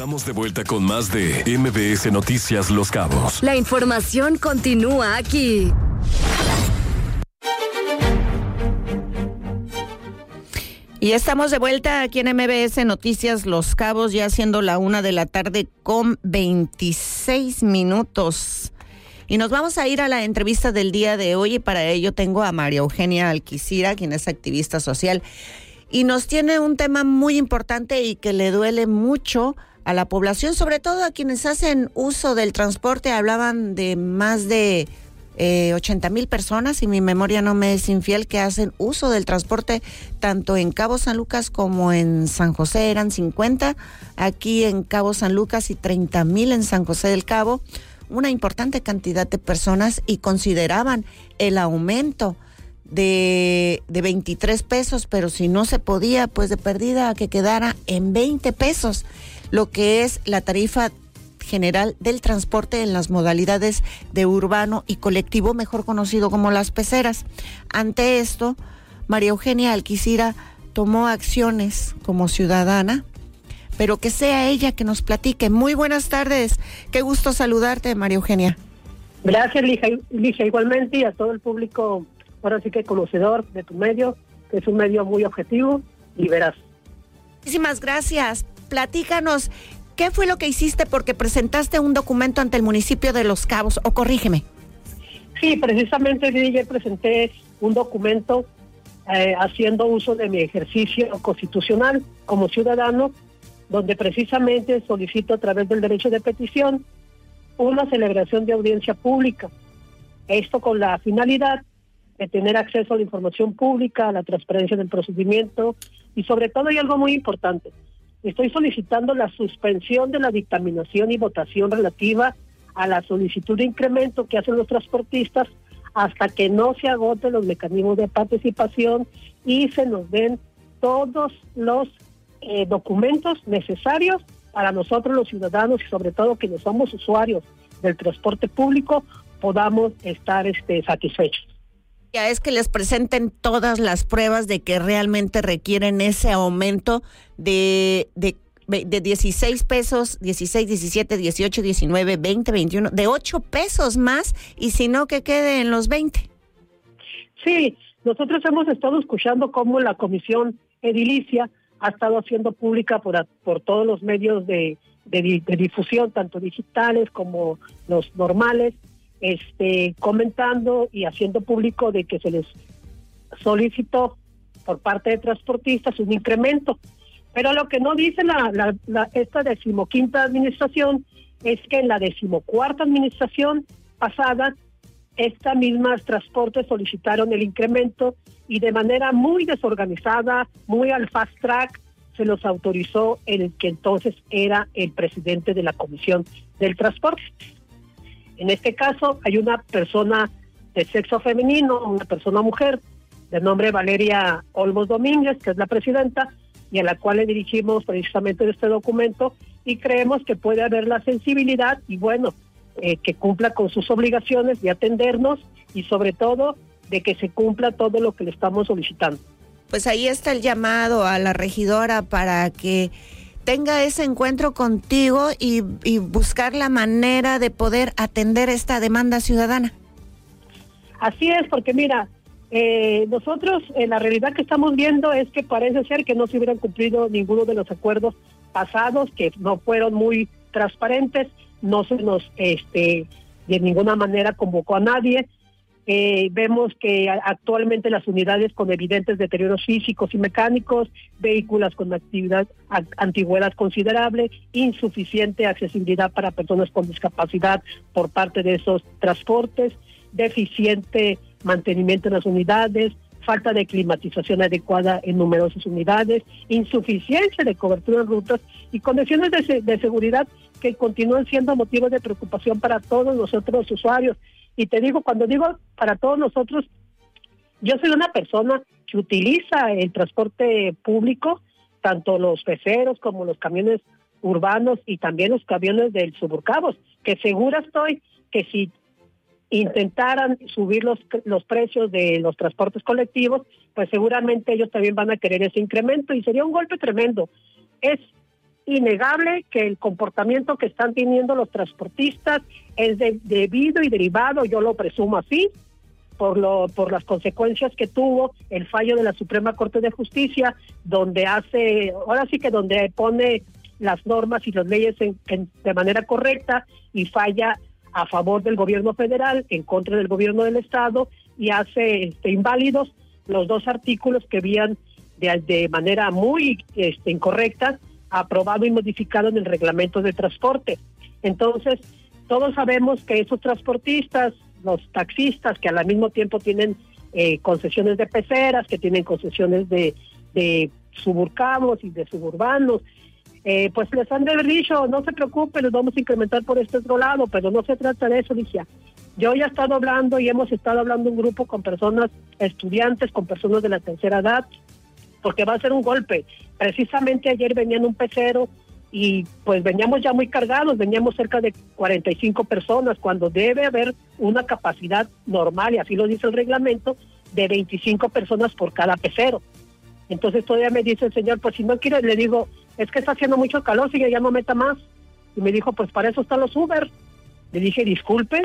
Estamos de vuelta con más de MBS Noticias Los Cabos. La información continúa aquí. Y estamos de vuelta aquí en MBS Noticias Los Cabos, ya siendo la 1:00 con 26 minutos. Y nos vamos a ir a la entrevista del día de hoy y para ello tengo a María Eugenia Alquicira, quien es activista social. Y nos tiene un tema muy importante y que le duele mucho a la población, sobre todo a quienes hacen uso del transporte. Hablaban de más de 80,000 personas, si mi memoria no me es infiel, que hacen uso del transporte tanto en Cabo San Lucas como en San José. Eran 50 aquí en Cabo San Lucas y 30,000 en San José del Cabo. Una importante cantidad de personas, y consideraban el aumento de 23 pesos, pero si no se podía, pues de perdida que quedara en 20 pesos, lo que es la tarifa general del transporte en las modalidades de urbano y colectivo, mejor conocido como las peceras. Ante esto, María Eugenia Alquicira tomó acciones como ciudadana, pero que sea ella que nos platique. Muy buenas tardes, qué gusto saludarte, María Eugenia. Gracias, Ligia, igualmente, y a todo el público, ahora sí que conocedor de tu medio, que es un medio muy objetivo y veraz. Muchísimas gracias. Platícanos, ¿qué fue lo que hiciste? Porque presentaste un documento ante el municipio de Los Cabos, o corrígeme. Sí, precisamente yo presenté un documento haciendo uso de mi ejercicio constitucional como ciudadano, donde precisamente solicito a través del derecho de petición una celebración de audiencia pública. Esto con la finalidad de tener acceso a la información pública, a la transparencia del procedimiento y sobre todo, hay algo muy importante, estoy solicitando la suspensión de la dictaminación y votación relativa a la solicitud de incremento que hacen los transportistas hasta que no se agoten los mecanismos de participación y se nos den todos los documentos necesarios para nosotros los ciudadanos y sobre todo quienes somos usuarios del transporte público podamos estar satisfechos. Ya es que les presenten todas las pruebas de que realmente requieren ese aumento de 16 pesos, 16, 17, 18, 19, 20, 21, de 8 pesos más, y si no, que quede en los 20. Sí, nosotros hemos estado escuchando cómo la comisión edilicia ha estado haciendo pública por todos los medios de difusión, tanto digitales como los normales, comentando y haciendo público de que se les solicitó por parte de transportistas un incremento. Pero lo que no dice esta 15ª administración es que en la 14ª administración pasada, estas mismas transportes solicitaron el incremento y de manera muy desorganizada, muy al fast track, se los autorizó el que entonces era el presidente de la Comisión del Transporte. En este caso hay una persona de sexo femenino, una persona mujer, de nombre Valeria Olmos Domínguez, que es la presidenta, y a la cual le dirigimos precisamente este documento, y creemos que puede haber la sensibilidad y que cumpla con sus obligaciones de atendernos y sobre todo de que se cumpla todo lo que le estamos solicitando. Pues ahí está el llamado a la regidora para que tenga ese encuentro contigo y buscar la manera de poder atender esta demanda ciudadana. Así es, porque mira, nosotros la realidad que estamos viendo es que parece ser que no se hubieran cumplido ninguno de los acuerdos pasados, que no fueron muy transparentes, no se nos de ninguna manera convocó a nadie. Vemos que actualmente las unidades con evidentes deterioros físicos y mecánicos, vehículos con antigüedad considerable, insuficiente accesibilidad para personas con discapacidad por parte de esos transportes, deficiente mantenimiento en las unidades, falta de climatización adecuada en numerosas unidades, insuficiencia de cobertura en rutas y condiciones de seguridad que continúan siendo motivos de preocupación para todos nosotros usuarios. Y te digo, cuando digo para todos nosotros, yo soy una persona que utiliza el transporte público, tanto los peceros como los camiones urbanos y también los camiones del Suburcabos, que segura estoy que si intentaran subir los precios de los transportes colectivos, pues seguramente ellos también van a querer ese incremento y sería un golpe tremendo. Es innegable que el comportamiento que están teniendo los transportistas es debido y derivado, yo lo presumo así, por las consecuencias que tuvo el fallo de la Suprema Corte de Justicia, donde donde pone las normas y las leyes de manera correcta y falla a favor del gobierno federal, en contra del gobierno del estado, y hace inválidos los dos artículos que habían de manera muy incorrecta aprobado y modificado en el reglamento de transporte. Entonces, todos sabemos que esos transportistas, los taxistas, que al mismo tiempo tienen concesiones de peceras, que tienen concesiones de suburcanos y de suburbanos, pues les han de haber dicho, no se preocupen, los vamos a incrementar por este otro lado, pero no se trata de eso, Alicia. Yo ya he estado hablando y hemos estado hablando un grupo con personas, estudiantes, con personas de la tercera edad, porque va a ser un golpe. Precisamente ayer venían un pecero y pues veníamos ya muy cargados, veníamos cerca de 45 personas, cuando debe haber una capacidad normal, y así lo dice el reglamento, de 25 personas por cada pecero. Entonces todavía me dice el señor, pues si no quiere, le digo, es que está haciendo mucho calor, si ya no meta más. Y me dijo, pues para eso están los Uber. Le dije, disculpe,